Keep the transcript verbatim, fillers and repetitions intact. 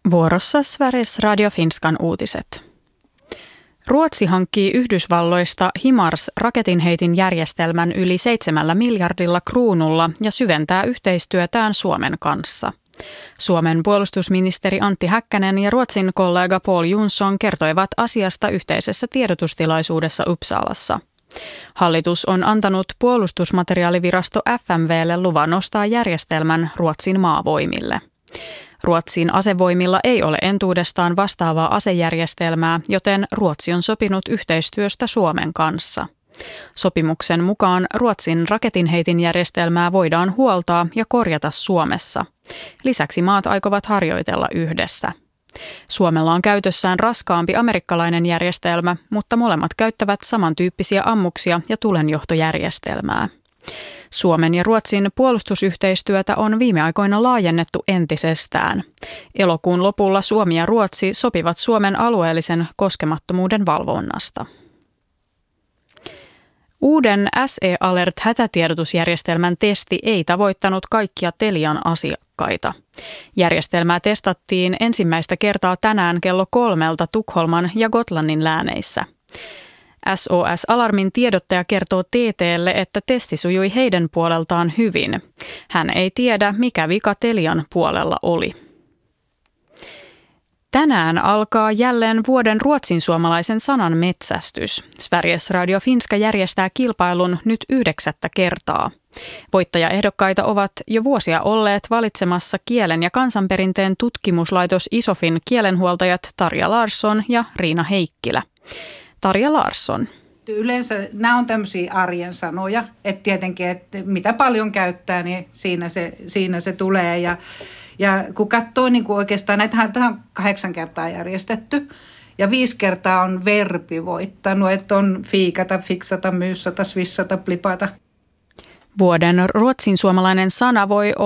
Vuorossa Sveriges Radio Finskan uutiset. Ruotsi hankkii Yhdysvalloista HIMARS-raketinheitin järjestelmän yli seitsemällä miljardilla kruunulla ja syventää yhteistyötään Suomen kanssa. Suomen puolustusministeri Antti Häkkänen ja Ruotsin kollega Pål Jonson kertoivat asiasta yhteisessä tiedotustilaisuudessa Uppsalassa. Hallitus on antanut puolustusmateriaalivirasto F M V:lle luvan ostaa järjestelmän Ruotsin maavoimille. Ruotsin asevoimilla ei ole entuudestaan vastaavaa asejärjestelmää, joten Ruotsi on sopinut yhteistyöstä Suomen kanssa. Sopimuksen mukaan Ruotsin raketinheitin järjestelmää voidaan huoltaa ja korjata Suomessa. Lisäksi maat aikovat harjoitella yhdessä. Suomella on käytössään raskaampi amerikkalainen järjestelmä, mutta molemmat käyttävät samantyyppisiä ammuksia ja tulenjohtojärjestelmää. Suomen ja Ruotsin puolustusyhteistyötä on viime aikoina laajennettu entisestään. Elokuun lopulla Suomi ja Ruotsi sopivat Suomen alueellisen koskemattomuuden valvonnasta. Uuden S E Alert-hätätiedotusjärjestelmän testi ei tavoittanut kaikkia Telian asiakkaita. Järjestelmää testattiin ensimmäistä kertaa tänään kello kolmelta Tukholman ja Gotlannin lääneissä. S O S-alarmin tiedottaja kertoo T T:lle, että testi sujui heidän puoleltaan hyvin. Hän ei tiedä, mikä vika Telian puolella oli. Tänään alkaa jälleen vuoden ruotsinsuomalaisen sanan metsästys. Sveriges Radio Finska järjestää kilpailun nyt yhdeksättä kertaa. Voittajaehdokkaita ovat jo vuosia olleet valitsemassa kielen ja kansanperinteen tutkimuslaitos ISOFin kielenhuoltajat Tarja Larsson ja Riina Heikkilä. Tarja Larsson. Yleensä nämä on tämmöisiä arjen sanoja, että tietenkin, että mitä paljon käyttää, niin siinä se, siinä se tulee. Ja, ja kun katsoo niin kuin oikeastaan, näitähän on kahdeksan kertaa järjestetty ja viisi kertaa on verbi voittanut, että on fiikata, fiksata, myyssata, swissata, plipata. Vuoden ruotsinsuomalainen sana voi